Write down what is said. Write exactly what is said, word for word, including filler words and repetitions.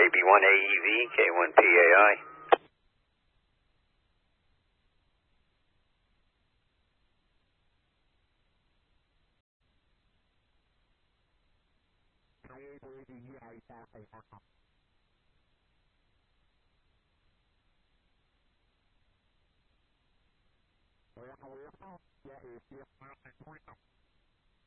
B one A E V, K one P A I. Yeah,